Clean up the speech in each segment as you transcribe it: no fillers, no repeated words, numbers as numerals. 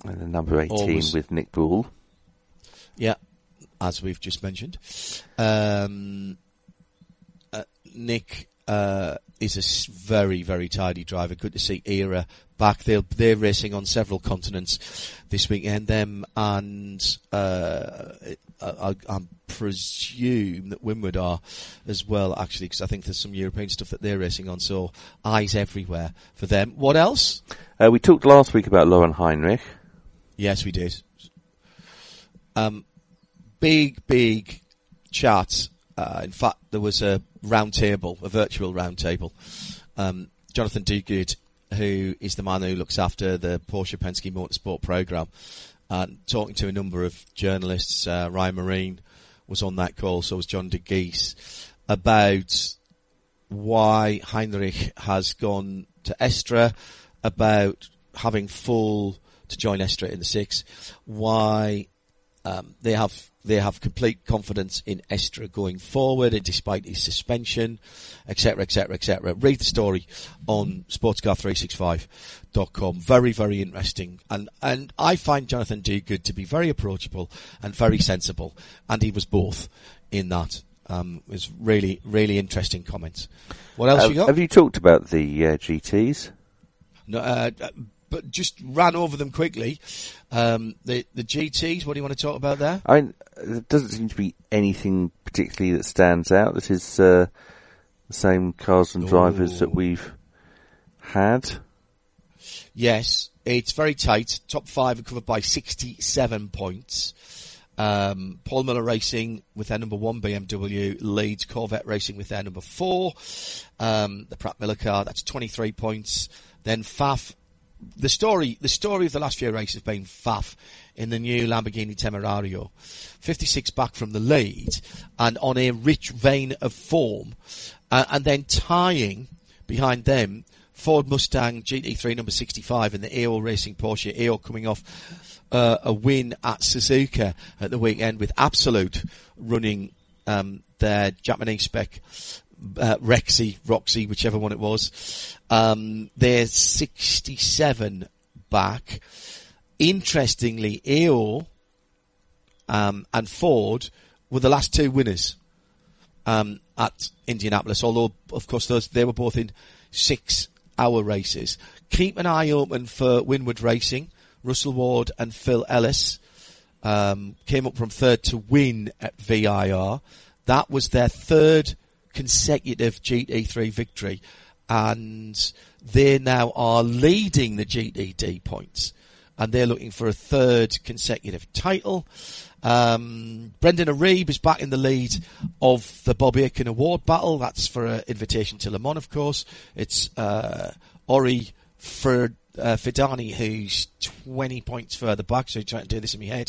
And the number 18 always, with Nick Bull. Yeah, as we've just mentioned. Nick is a very, very tidy driver. Good to see Era back. They're racing on several continents this weekend. Them and I presume that Winward are as well, actually, because I think there's some European stuff that they're racing on. So eyes everywhere for them. What else? We talked last week about Lauren Heinrich. Yes, we did. Big chat. In fact, there was a virtual round table. Jonathan Duguid, who is the man who looks after the Porsche Penske Motorsport programme, talking to a number of journalists. Ryan Marine was on that call, so was John de Geese, about why Heinrich has gone to Estra, about having full to join Estra in the 6, why they have complete confidence in Estra going forward, and despite his suspension, etc., etc., etc. Read the story on sportscar365.com. Very, very interesting. And I find Jonathan Duguid to be very approachable and very sensible, and he was both in that. It was really, really interesting comments. What else you got? Have you talked about the GTs? No, but just ran over them quickly. The GTs, what do you want to talk about there? There doesn't seem to be anything particularly that stands out. This is the same cars and drivers that we've had. Yes, it's very tight. Top 5 are covered by 67 points. Paul Miller Racing with their number 1 BMW leads Corvette Racing with their number 4. The Pratt Miller car, that's 23 points. Then Pfaff. The story of the last few races has been Pfaff in the new Lamborghini Temerario. 56 back from the lead and on a rich vein of form. And then tying behind them Ford Mustang GT3 number 65 and the AO Racing Porsche. AO coming off a win at Suzuka at the weekend with Absolute running their Japanese spec Roxy, whichever one it was. They're 67 back. Interestingly, AO and Ford were the last 2 winners at Indianapolis, although, of course, they were both in 6-hour races. Keep an eye open for Winward Racing. Russell Ward and Phil Ellis came up from 3rd to win at VIR. That was their 3rd consecutive GT3 victory, and they now are leading the GTD points, and they're looking for a 3rd consecutive title. Brendan Arieb is back in the lead of the Bob Aitken Award battle. That's for an invitation to Le Mans, of course. It's Ori Fidani, who's 20 points further back, so I'm trying to do this in my head.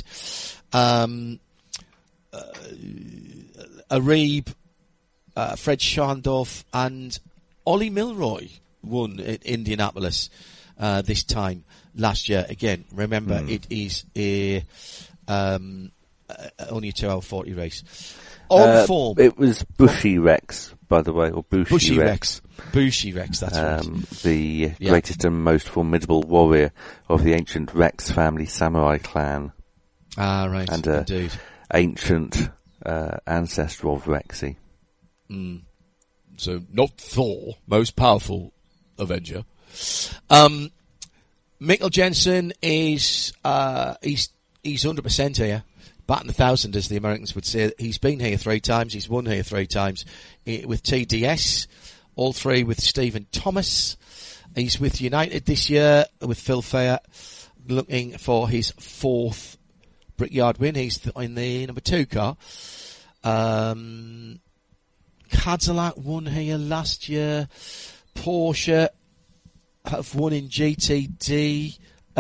Arieb, Fred Schandorf and Ollie Milroy won at Indianapolis this time last year. Again, remember, it is only a 2-hour 40 race. On form. It was Bushy Rex, by the way, or Bushy Rex. Bushy Rex, that's right. The greatest and most formidable warrior of the ancient Rex family samurai clan. Ah, right, and indeed. Ancient ancestor of Rexy. So not Thor, most powerful Avenger. Mikkel Jensen is he's 100% here, batting 1,000 as the Americans would say. He's been here 3 times. He's won here 3 times with TDS, all 3 with Stephen Thomas. He's with United this year with Phil Fair, looking for his 4th Brickyard win. He's in the number 2 car. Cadillac won here last year. Porsche have won in GTP,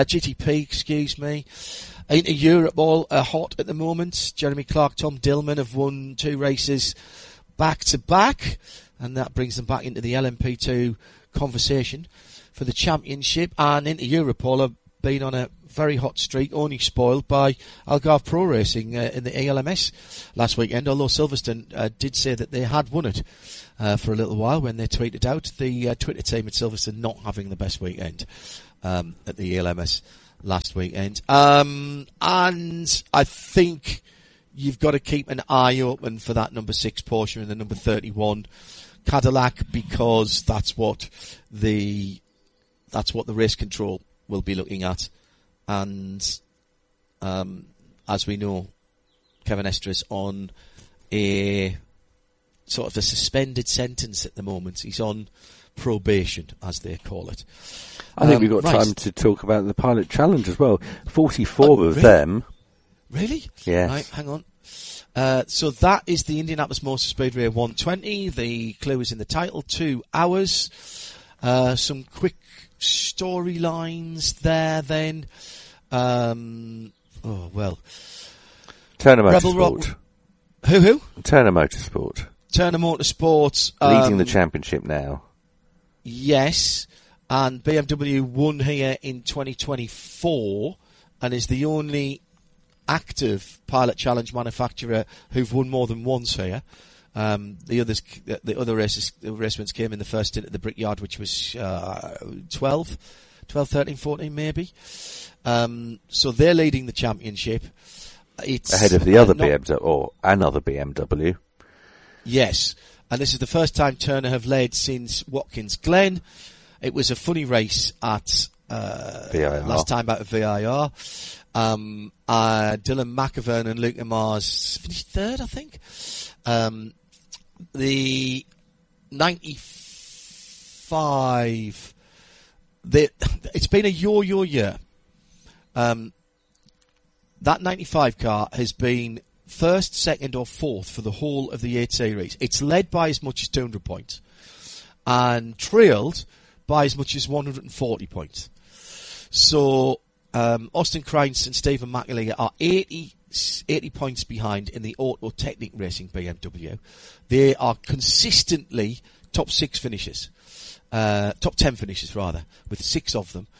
Into Europe, all are hot at the moment. Jeremy Clark, Tom Dillman have won 2 races back to back, and that brings them back into the LMP2 conversation for the championship. And Into Europe, all have been on a very hot streak, only spoiled by Algarve Pro Racing in the ALMS last weekend, although Silverstone did say that they had won it for a little while when they tweeted out the Twitter team at Silverstone not having the best weekend at the ALMS last weekend. And I think you've got to keep an eye open for that number 6 Porsche and the number 31 Cadillac, because that's what the race control will be looking at. And as we know, Kevin Estres on a sort of a suspended sentence at the moment. He's on probation, as they call it. I think we've got time to talk about the Pilot Challenge as well. 44 of them. Really? Yes. Right, hang on. So that is the Indianapolis Motor Speedway 120. The clue is in the title, 2 hours. Some quick storylines there then. Turner Rebel Motorsport. Rock. Who? Turner Motorsport. Turner Motorsport. Leading the championship now. Yes. And BMW won here in 2024 and is the only active Pilot Challenge manufacturer who've won more than once here. The other race came in the first stint at the Brickyard, which was 12, 13, 14 maybe. So they're leading the championship. It's ahead of the other BMW, or another BMW. Yes, and this is the first time Turner have led since Watkins Glen. It was a funny race at VIR. Last time out of VIR. Dylan McIvern and Luke Mars finished third, I think. The 95, it's been a yo-yo year. That 95 car has been first, second or fourth for the whole of the 8 series. It's led by as much as 200 points and trailed by as much as 140 points. So Austin Kreitz and Stephen McAleer are 80 points behind in the Auto Technic Racing BMW. They are consistently top 6 finishes. Top 10 finishes rather, with 6 of them.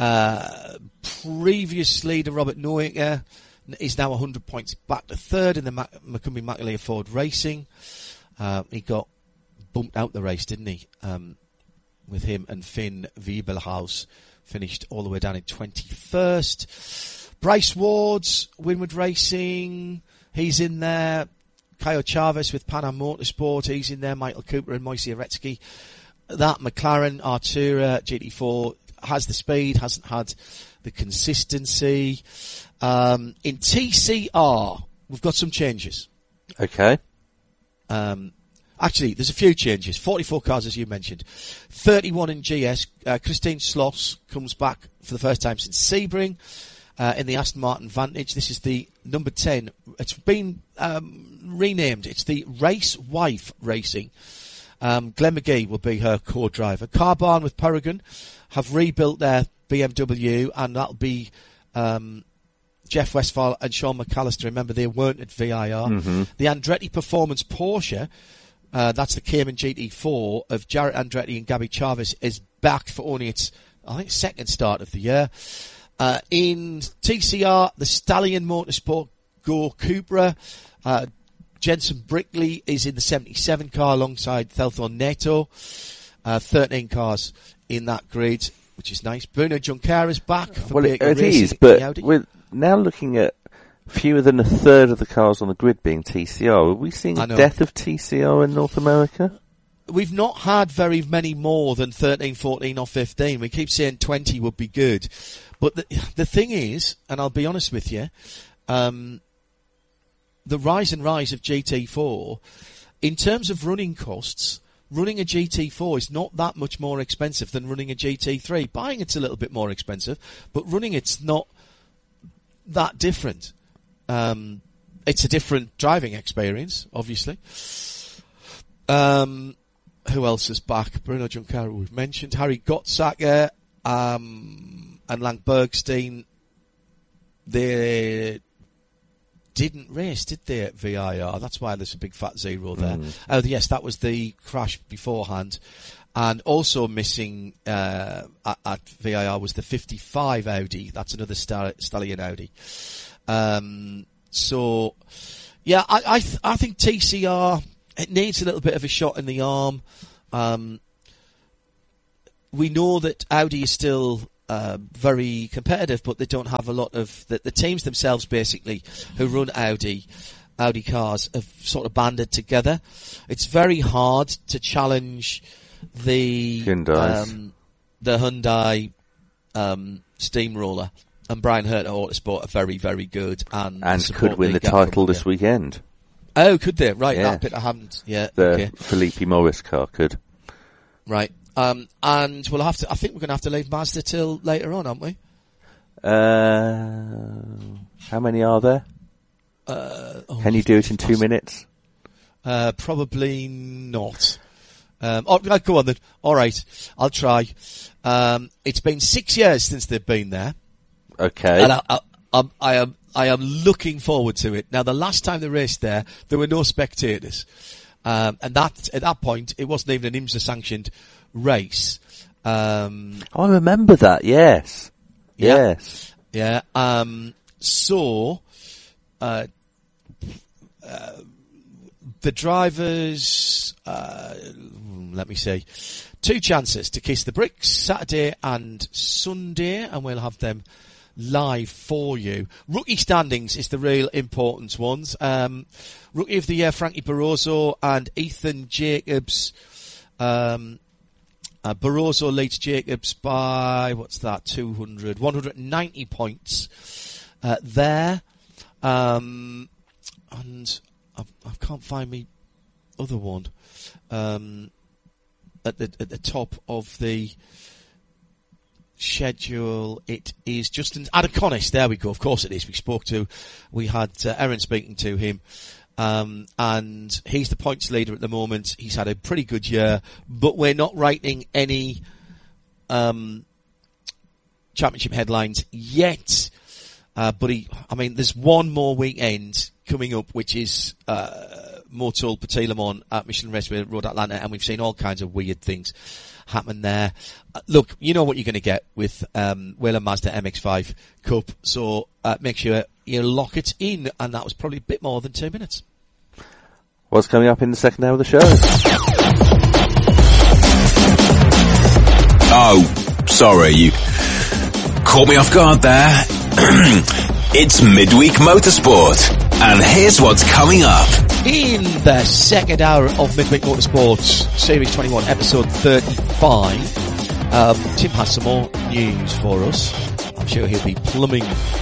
Previous leader Robert Noaker is now 100 points back to third in the Macumbi McAleer Ford Racing. He got bumped out the race, didn't he? With him and Finn Wiebelhaus finished all the way down in 21st. Bryce Ward's Winward Racing, he's in there. Caio Chavez with Pan Am Motorsport, he's in there. Michael Cooper and Moisey Aretsky. That McLaren Artura GT4 has the speed, hasn't had the consistency. In TCR, we've got some changes. Okay. Actually, there's a few changes. 44 cars, as you mentioned. 31 in GS. Christine Schloss comes back for the first time since Sebring in the Aston Martin Vantage. This is the number 10. It's been renamed. It's the Race Wife Racing. Glenn McGee will be her co-driver. Carbarn with Peregrine have rebuilt their BMW, and that'll be Jeff Westphal and Sean McAllister. Remember, they weren't at VIR. Mm-hmm. The Andretti Performance Porsche, that's the Cayman GT4 of Jarrett Andretti and Gabby Chavez, is back for only its, I think, second start of the year. In TCR, the Stallion Motorsport Go Cupra, Jensen Brickley is in the 77 car alongside Thelthorne Neto. 13 cars in that grid, which is nice. Bruno Juncker is back. Well, it is, but we're now looking at fewer than a third of the cars on the grid being TCR. Are we seeing a death of TCR in North America? We've not had very many more than 13, 14 or 15. We keep saying 20 would be good. But the thing is, and I'll be honest with you, the rise of GT4, in terms of running costs, running a GT4 is not that much more expensive than running a GT3. Buying it's a little bit more expensive, but running it's not that different. It's a different driving experience, obviously. Who else is back? Bruno Juncker, we've mentioned. Harry Gottsacker and Lang Bergstein, they didn't race, did they, at VIR? That's why there's a big fat zero there. Oh, yes, that was the crash beforehand. And also missing at VIR was the 55 Audi. That's another Stallion Audi. So, yeah, I think TCR, it needs a little bit of a shot in the arm. We know that Audi is still very competitive, but they don't have a lot of the teams themselves. Basically, who run Audi cars have sort of banded together. It's very hard to challenge the Hyundai Steamroller, and Brian Herta Autosport are very, very good and could win the title this weekend. Oh, could they? Right, yeah. That bit I haven't. Yeah, the Felipe Morris car could. Right, and we'll have to. I think we're going to have to leave Mazda till later on, aren't we? How many are there? Can you do it in 2 minutes? Probably not. Go on then. All right, I'll try. It's been 6 years since they've been there. Okay. And I am looking forward to it. Now, the last time they raced there were no spectators. And that, at that point, it wasn't even an IMSA sanctioned race. I remember that, yes. Yeah. Yes. Yeah. The drivers, let me see, 2 chances to kiss the bricks, Saturday and Sunday, and we'll have them live for you. Rookie standings is the real important ones. Rookie of the Year, Frankie Barroso and Ethan Jacobs. Barroso leads Jacobs by, 190 points there. And I can't find me other one at the top of the schedule. It is Justin Adaconis. There we go. Of course it is. We had Aaron speaking to him, and he's the points leader at the moment. He's had a pretty good year, but we're not writing any championship headlines yet. But there's one more weekend coming up, which is Motul Petit Le Mans at Michelin Raceway Road Atlanta, and we've seen all kinds of weird things happen there. Look, you know what you're going to get with Whelen Mazda MX-5 Cup, so make sure you lock it in, and that was probably a bit more than 2 minutes. What's coming up in the second hour of the show? Oh, sorry, you caught me off guard there. It's Midweek Motorsport, and here's what's coming up. In the second hour of Midweek Motorsport, Series 21, Episode 35, Tim has some more news for us. I'm sure he'll be plunging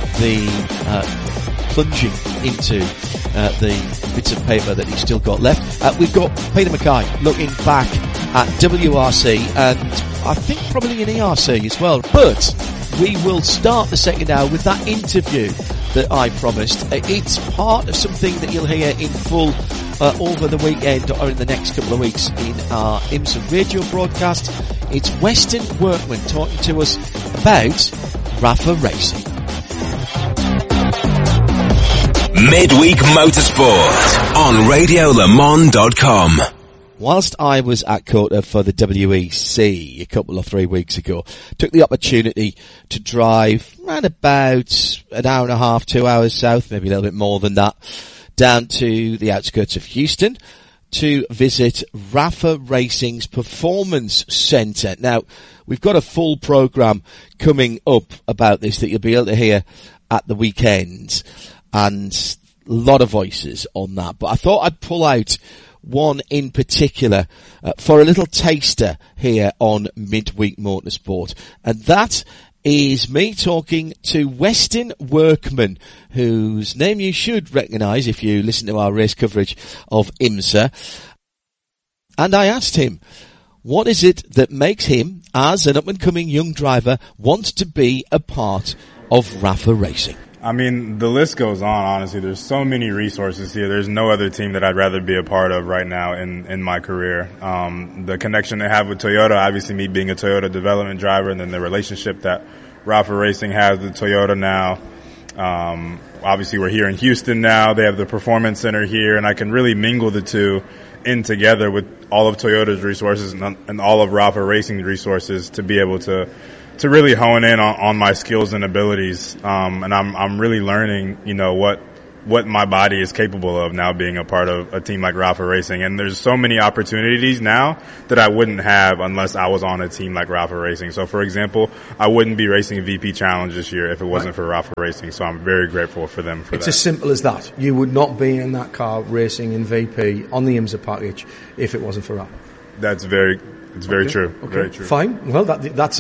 into the bits of paper that he's still got left. We've got Peter Mackay looking back at WRC, and I think probably an ERC as well, but we will start the second hour with that interview that I promised. It's part of something that you'll hear in full over the weekend or in the next couple of weeks in our IMSA radio broadcast. It's Weston Workman talking to us about Rafa Racing. Midweek Motorsport on RadioLeMans.com. Whilst I was at COTA for the WEC a couple of 3 weeks ago, took the opportunity to drive around about an hour and a half, 2 hours south, maybe a little bit more than that, down to the outskirts of Houston to visit Rafa Racing's Performance Centre. Now, we've got a full programme coming up about this that you'll be able to hear at the weekend, and a lot of voices on that. But I thought I'd pull out one in particular for a little taster here on Midweek Motorsport, and that is me talking to Weston Workman, whose name you should recognise if you listen to our race coverage of IMSA. And I asked him, what is it that makes him, as an up-and-coming young driver, want to be a part of Rafa Racing? I mean, the list goes on, honestly. There's so many resources here. There's no other team that I'd rather be a part of right now in my career. The connection they have with Toyota, obviously me being a Toyota development driver, and then the relationship that Rafa Racing has with Toyota now. Obviously we're here in Houston now. They have the Performance Center here, and I can really mingle the two in together with all of Toyota's resources and all of Rafa Racing's resources to be able to really hone in on my skills and abilities. And I'm really learning, what what my body is capable of now being a part of a team like Rafa Racing. And there's so many opportunities now that I wouldn't have unless I was on a team like Rafa Racing. So, for example, I wouldn't be racing VP Challenge this year if it wasn't for Rafa Racing. So I'm very grateful for them for that. It's as simple as that. You would not be in that car racing in VP on the IMSA package if it wasn't for Rafa. It's very true. Okay. Very true. Fine. Well, that's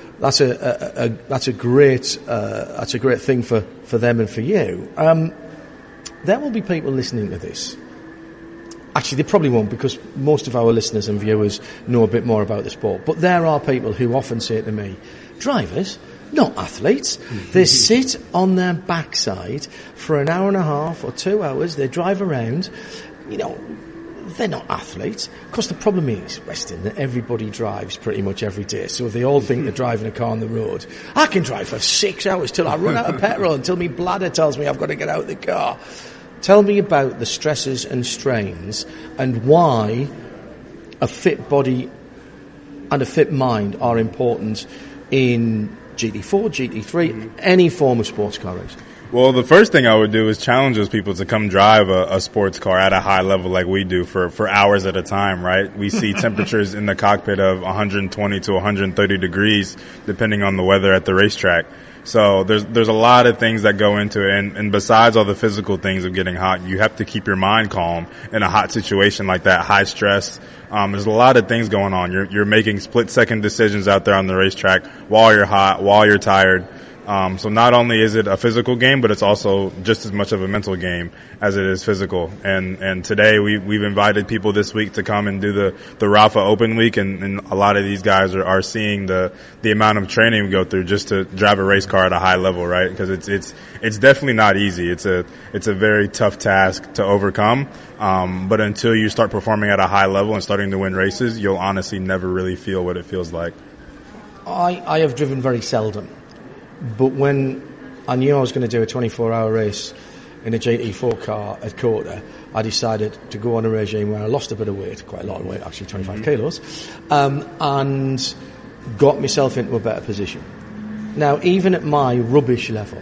a great thing for them and for you. There will be people listening to this. Actually, they probably won't, because most of our listeners and viewers know a bit more about the sport. But there are people who often say to me, drivers, not athletes, they sit on their backside for an hour and a half or 2 hours, they drive around, they're not athletes. Of course, the problem is, Weston, that everybody drives pretty much every day. So if they all think they're driving a car on the road, I can drive for 6 hours till I run out of petrol, until my bladder tells me I've got to get out of the car. Tell me about the stresses and strains and why a fit body and a fit mind are important in GT4, GT3, any form of sports car racing. Well, the first thing I would do is challenge those people to come drive a sports car at a high level like we do for hours at a time, right? We see temperatures in the cockpit of 120 to 130 degrees, depending on the weather at the racetrack. So there's a lot of things that go into it, and besides all the physical things of getting hot, you have to keep your mind calm in a hot situation like that, high stress. There's a lot of things going on. You're making split-second decisions out there on the racetrack while you're hot, while you're tired. So not only is it a physical game, but it's also just as much of a mental game as it is physical. And today we've invited people this week to come and do the Rafa Open Week, and a lot of these guys are seeing the amount of training we go through just to drive a race car at a high level, right? Because it's definitely not easy. It's a very tough task to overcome. But until you start performing at a high level and starting to win races, you'll honestly never really feel what it feels like. I have driven very seldom. But when I knew I was going to do a 24-hour race in a GT4 car at Kota, I decided to go on a regime where I lost a bit of weight, quite a lot of weight, actually 25 kilos, and got myself into a better position. Now, even at my rubbish level,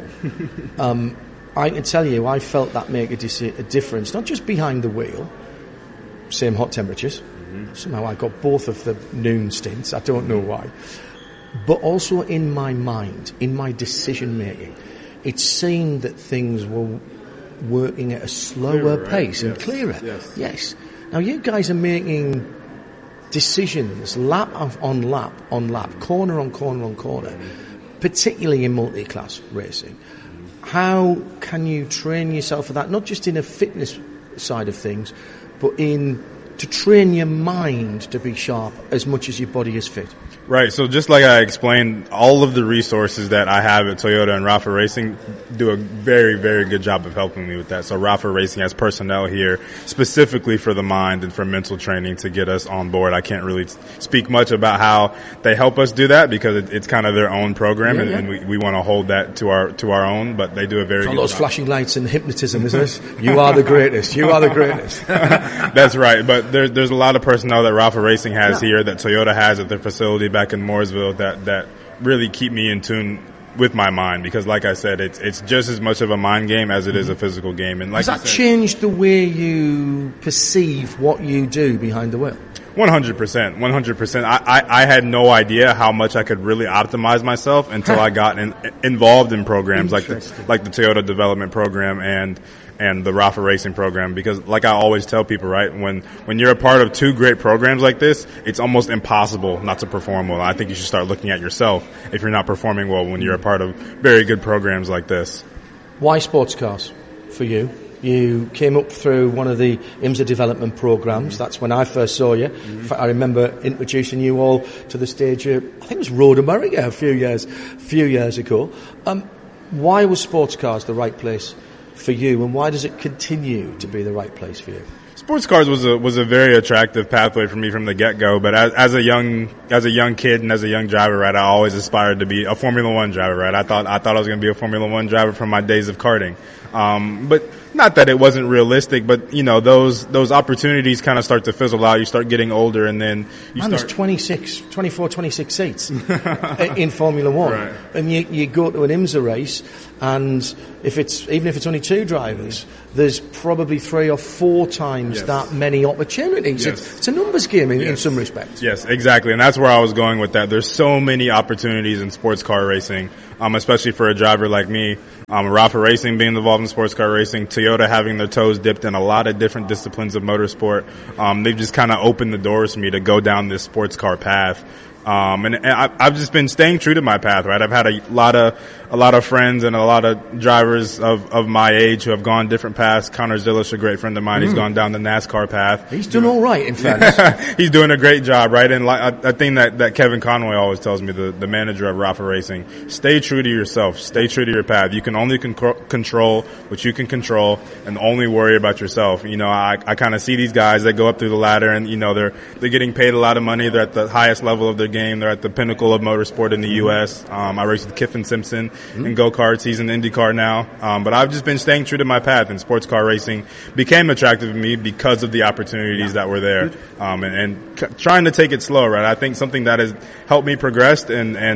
I can tell you I felt that make a difference, not just behind the wheel, same hot temperatures. Somehow I got both of the noon stints, I don't know why. But also in my mind, in my decision making, it seemed that things were working at a slower pace and clearer. Yes. Now you guys are making decisions lap on lap on lap, corner on corner on corner, particularly in multi-class racing. How can you train yourself for that? Not just in a fitness side of things, but to train your mind to be sharp as much as your body is fit. Right. So just like I explained, all of the resources that I have at Toyota and Rafa Racing do a very, very good job of helping me with that. So Rafa Racing has personnel here specifically for the mind and for mental training to get us on board. I can't really speak much about how they help us do that because it's kind of their own program, and we want to hold that to our own, but they do a very good job. All those flashing lights and hypnotism, isn't it? You are the greatest. You are the greatest. That's right. But there's a lot of personnel that Rafa Racing has here, that Toyota has at their facility back in Mooresville, that really keep me in tune with my mind, because like I said, it's just as much of a mind game as it is a physical game. And like, has that changed the way you perceive what you do behind the wheel? 100%. I had no idea how much I could really optimize myself until I got involved in programs like the Toyota Development Program and the Rafa Racing Program, because like I always tell people, right, when you're a part of two great programs like this, it's almost impossible not to perform well. I think you should start looking at yourself if you're not performing well when you're a part of very good programs like this. Why sports cars for you? You came up through one of the IMSA development programs. That's when I first saw you. In fact, I remember introducing you all to the stage of, I think it was Road America a few years ago. Why was sports cars the right place for you, and why does it continue to be the right place for you? Sports cars was a very attractive pathway for me from the get-go, but as a young kid and as a young driver, right, I always aspired to be a Formula One driver, right? I thought I was going to be a Formula One driver from my days of karting. But not that it wasn't realistic, but you know, those opportunities kind of start to fizzle out. You start getting older, and then there's 26 seats in Formula One, right. And you go to an IMSA race, And even if it's only 2 drivers, there's probably 3 or 4 times that many opportunities. Yes. It's a numbers game in some respects. Yes, exactly. And that's where I was going with that. There's so many opportunities in sports car racing, especially for a driver like me. Rafa Racing being involved in sports car racing, Toyota having their toes dipped in a lot of different disciplines of motorsport. They've just kind of opened the doors for me to go down this sports car path. And I've just been staying true to my path, right? I've had a lot of friends and a lot of drivers of my age who have gone different paths. Connor Zillish, a great friend of mine, he's gone down the NASCAR path. He's done all right, in fairness. He's doing a great job, right? And a thing that Kevin Conway always tells me, the manager of Rafa Racing, stay true to yourself, stay true to your path. You can only control what you can control and only worry about yourself. I kind of see these guys that go up through the ladder and, they're getting paid a lot of money. They're at the highest level of their game. They're at the pinnacle of motorsport in the U.S. I raced with Kiffin Simpson in go-karts. He's in IndyCar now. But I've just been staying true to my path, and sports car racing became attractive to me because of the opportunities that were there. And trying to take it slow, right? I think something that has helped me progress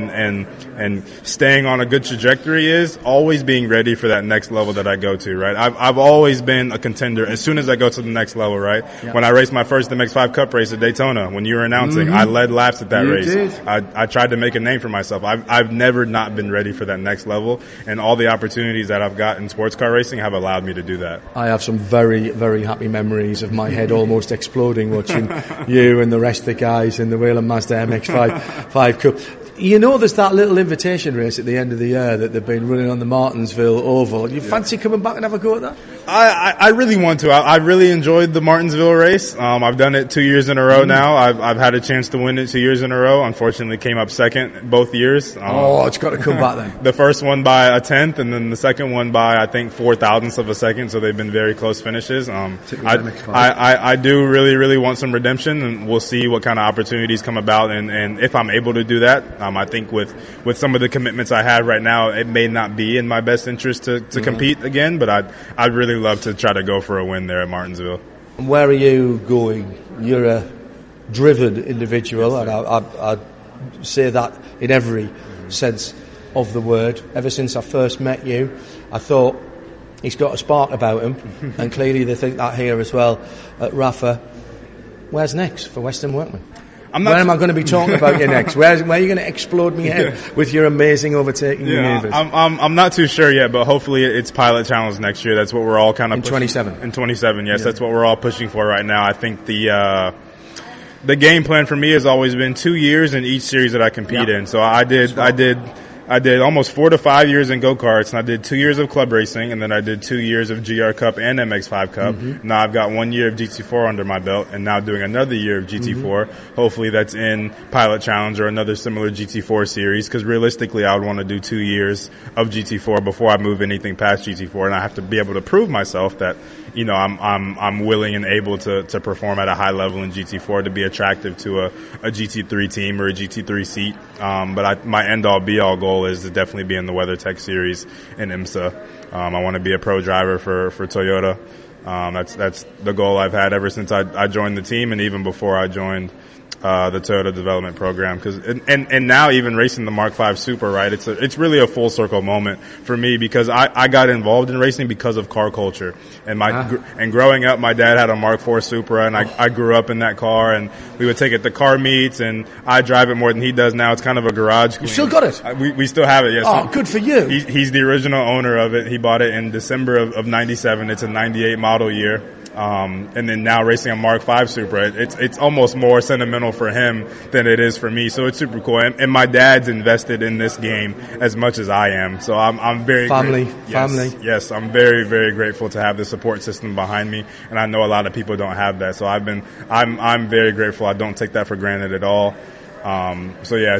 and staying on a good trajectory is always being ready for that next level that I go to, right? I've always been a contender as soon as I go to the next level, right? Yeah. When I raced my first MX5 Cup race at Daytona, when you were announcing, I led laps at that race. I tried to make a name for myself. I've never not been ready for that next level, and all the opportunities that I've got in sports car racing have allowed me to do that. I have some very, very happy memories of my head almost exploding watching you and the rest of the guys in the Whelen Mazda MX5 Cup. There's that little invitation race at the end of the year that they've been running on the Martinsville Oval. You fancy coming back and have a go at that? I really want to. I really enjoyed the Martinsville race. I've done it 2 years in a row now. I've had a chance to win it 2 years in a row. Unfortunately, came up second both years. It's got to come back then. The first one by a tenth, and then the second one by, I think, 0.004 of a second. So they've been very close finishes. I do really, really want some redemption, and we'll see what kind of opportunities come about, and if I'm able to do that. I think with some of the commitments I have right now, it may not be in my best interest to compete again, but I'd really love to try to go for a win there at Martinsville. And where are you going? You're a driven individual, and I'd say that in every sense of the word. Ever since I first met you, I thought he's got a spark about him, and clearly they think that here as well at Rafa. Where's next for Western Workman? Where am I going to be talking about you next? Where are you going to explode me head with your amazing overtaking maneuvers? I'm not too sure yet, but hopefully it's Pilot Challenge next year. That's what we're all kind of in 27. In 27, yes, that's what we're all pushing for right now. I think the game plan for me has always been 2 years in each series that I compete in. So I did almost 4 to 5 years in go-karts, and I did 2 years of club racing, and then I did 2 years of GR Cup and MX5 Cup. Now I've got 1 year of GT4 under my belt, and now doing another year of GT4. Hopefully that's in Pilot Challenge or another similar GT4 series, because realistically I would want to do 2 years of GT4 before I move anything past GT4, and I have to be able to prove myself that, I'm willing and able to perform at a high level in GT4 to be attractive to a GT3 team or a GT3 seat. But my end-all be-all goal is to definitely be in the WeatherTech series in IMSA. I want to be a pro driver for Toyota. That's the goal I've had ever since I joined the team, and even before I joined the Toyota development program, and now even racing the Mark V Super, right? It's really a full circle moment for me, because I got involved in racing because of car culture, and and growing up, my dad had a Mark IV Supra, and I grew up in that car, and we would take it to car meets, and I drive it more than he does now. It's kind of a garage queen. You still got it? We still have it, yes. Oh, good for you. He's the original owner of it. He bought it in December of 97. It's a 98 model year. And then now racing a Mark V Supra, it's almost more sentimental for him than it is for me. So it's super cool. And my dad's invested in this game as much as I am. So I'm very family. Yes, I'm very, very grateful to have the support system behind me. And I know a lot of people don't have that. So I'm very grateful. I don't take that for granted at all. So yeah,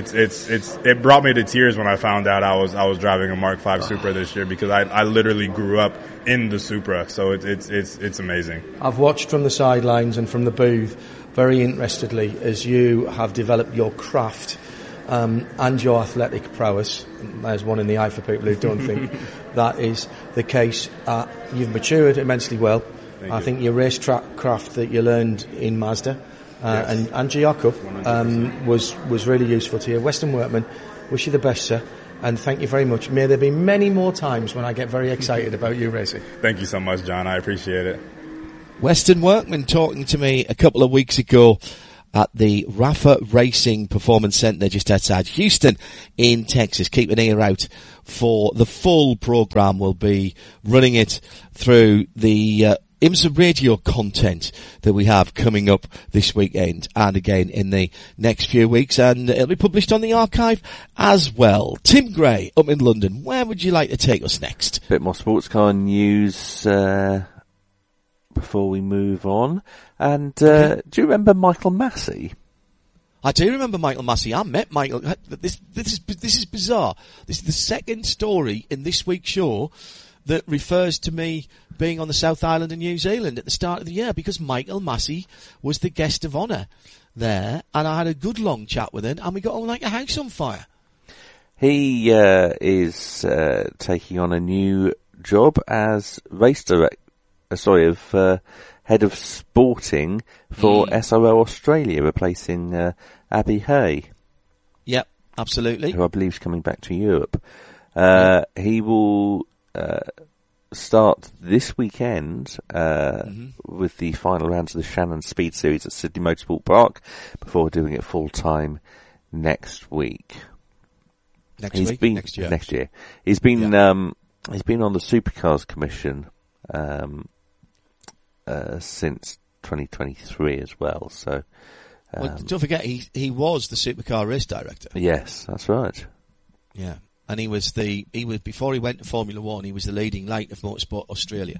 it brought me to tears when I found out I was driving a Mark V Supra this year, because I literally grew up in the Supra. So it's amazing. I've watched from the sidelines and from the booth very interestedly as you have developed your craft, and your athletic prowess. There's one in the eye for people who don't think that is the case. You've matured immensely well. I think your racetrack craft that you learned in Mazda, and GR Cup was really useful to you. Western Workman, wish you the best, sir. and thank you very much. May there be many more times when I get very excited about you racing. Thank you so much, John. I appreciate it. Weston Workman talking to me a couple of weeks ago at the Rafa Racing Performance Centre just outside Houston in Texas. Keep an ear out for the full programme. We'll be running it through the IMSA radio content that we have coming up this weekend and again in the next few weeks, and it'll be published on the archive as well. Tim Gray up in London, where would you like to take us next? A bit more sports car news before we move on. And do you remember Michael Massey? I do remember Michael Massey. I met Michael. This is bizarre. This is the second story in this week's show that refers to me being on the South Island in New Zealand at the start of the year, because Michael Massey was the guest of honour there, and I had a good long chat with him, and we got on like a house on fire. He is taking on a new job as race director. Head of sporting for SRO Australia, replacing Abby Hay. Yep, absolutely. Who I believe is coming back to Europe. He will start this weekend with the final rounds of the Shannon Speed Series at Sydney Motorsport Park before doing it full time next week. Next year. He's been on the Supercars Commission since 2023 as well. So, well, don't forget he was the Supercar race director. Yes, that's right. Yeah, and he was before he went to Formula One. He was the leading light of Motorsport Australia,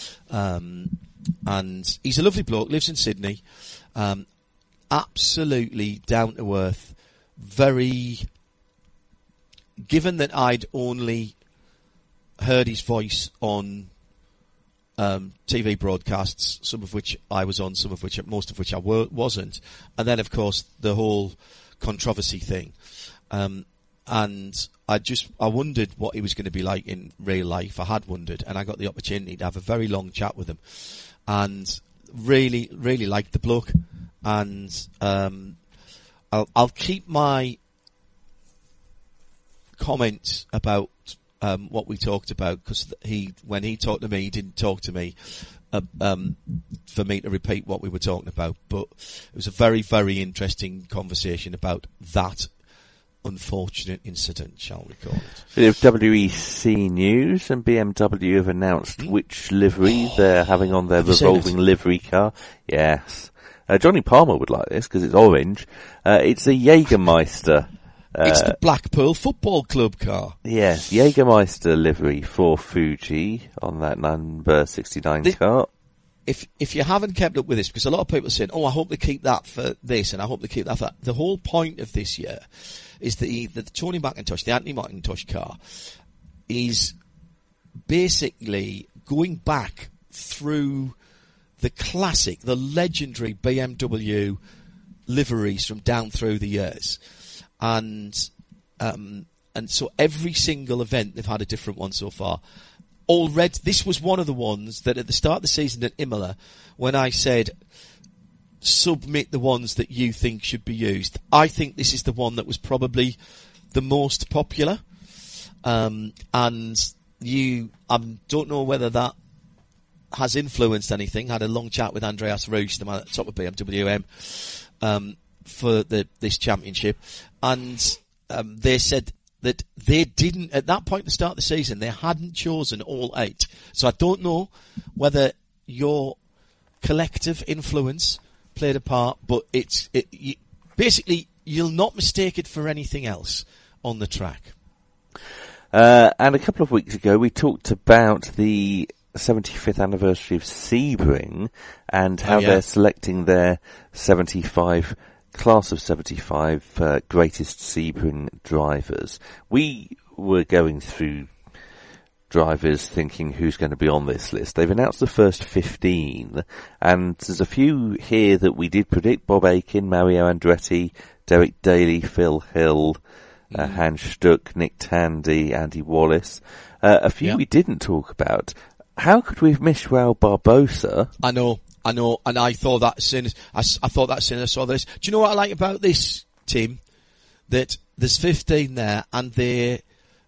and he's a lovely bloke. Lives in Sydney, absolutely down to earth. Very. Given that I'd only heard his voice on TV broadcasts, some of which I was on, most of which I wasn't, and then of course the whole controversy thing, and I wondered what he was going to be like in real life. I had wondered, and I got the opportunity to have a very long chat with him, and really, really liked the bloke, and I'll keep my comments about what we talked about, because when he talked to me, he didn't talk to me for me to repeat what we were talking about. But it was a very, very interesting conversation about that unfortunate incident, shall we call it. Bit of WEC news, and BMW have announced which livery they're having on their revolving livery car. Yes. Johnny Palmer would like this because it's orange. It's a Jägermeister. It's the Blackpool Football Club car. Yes, Jägermeister livery for Fuji on that number 69 car. If you haven't kept up with this, because a lot of people are saying, I hope they keep that for this, and I hope they keep that for that. The whole point of this year is that the Tony McIntosh, the Anthony McIntosh car, is basically going back through the classic, the legendary BMW liveries from down through the years. And so every single event, they've had a different one so far. Already, this was one of the ones that at the start of the season at Imola, when I said, submit the ones that you think should be used, I think this is the one that was probably the most popular. And I don't know whether that has influenced anything. I had a long chat with Andreas Reusch, the man at the top of BMW for this championship, and they said that they didn't, at that point at the start of the season, they hadn't chosen all 8. So I don't know whether your collective influence played a part, but basically you'll not mistake it for anything else on the track. And a couple of weeks ago we talked about the 75th anniversary of Sebring and how they're selecting their 75 class of 75 greatest Sebring drivers. We were going through drivers thinking who's going to be on this list. They've announced the first 15, and there's a few here that we did predict: Bob Akin, Mario Andretti, Derek Daly, Phil Hill, Hans Stuck, Nick Tandy, Andy Wallace. A few we didn't talk about. How could we have missed Raul Barbosa? I know, and I thought that as soon as I saw this. Do you know what I like about this, Tim? That there's 15 there, and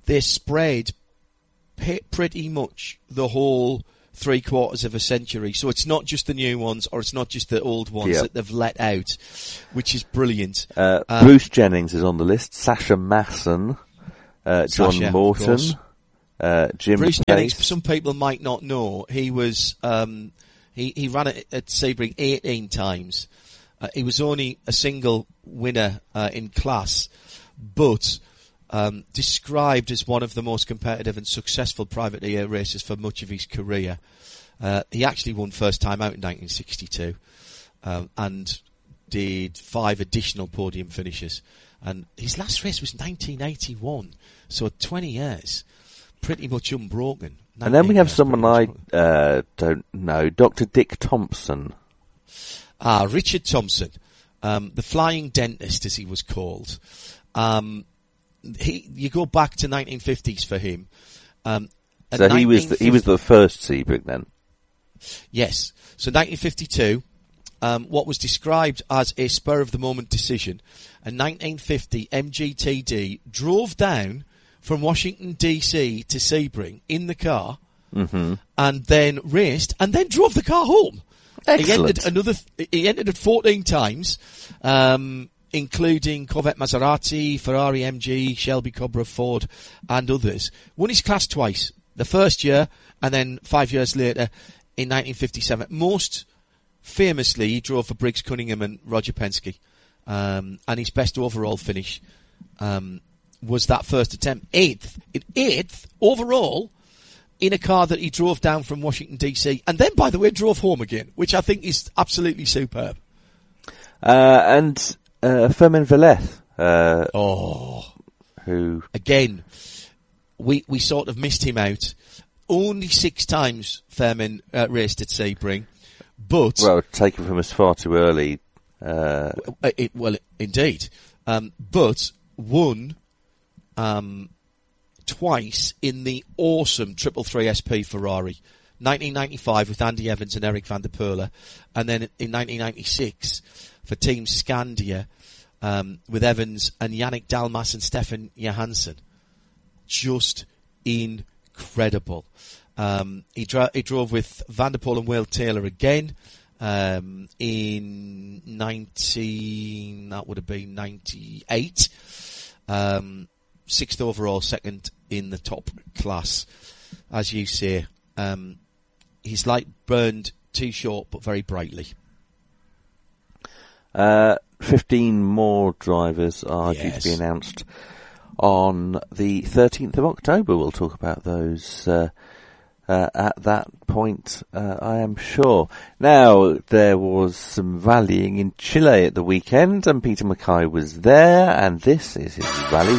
they're spread pretty much the whole 3/4 of a century. So it's not just the new ones, or it's not just the old ones that they've let out, which is brilliant. Bruce Jennings is on the list. Sasha Masson, John Morton, Jim Bruce Pace. Jennings, some people might not know, he was, he ran it at Sebring 18 times. He was only a single winner, in class, but, described as one of the most competitive and successful privately air racers for much of his career. He actually won first time out in 1962, and did 5 additional podium finishes. And his last race was 1981, so 20 years, pretty much unbroken. And then we have someone I don't know, Dr. Dick Thompson. Richard Thompson, the flying dentist, as he was called. You go back to 1950s for him. So he was the first Sebring then? Yes. So 1952, what was described as a spur-of-the-moment decision, in 1950, MGTD drove down from Washington, D.C. to Sebring in the car, and then raced, and then drove the car home. Excellent. He entered it 14 times, including Corvette Maserati, Ferrari MG, Shelby Cobra, Ford, and others. Won his class twice. The first year, and then 5 years later, in 1957. Most famously, he drove for Briggs Cunningham and Roger Penske. And his best overall finish, was that first attempt. Eighth overall, in a car that he drove down from Washington, D.C., and then, by the way, drove home again, which I think is absolutely superb. And Firmin Velez. Who... Again, we sort of missed him out. Only 6 times Firmin raced at Sebring, but... Well, taken from us far too early. Indeed. But won... twice in the awesome 333 SP Ferrari. 1995 with Andy Evans and Eric van der Poel, and then in 1996 for Team Scandia, with Evans and Yannick Dalmas and Stefan Johansson. Just incredible. He drove with Van der Poel and Will Taylor again, in 98. 6th overall, second in the top class. As you say, his light burned too short, but very brightly. 15 more drivers are due to be announced on the 13th of October. We'll talk about those at that point, I am sure. Now, there was some rallying in Chile at the weekend, and Peter Mackay was there, and this is his rally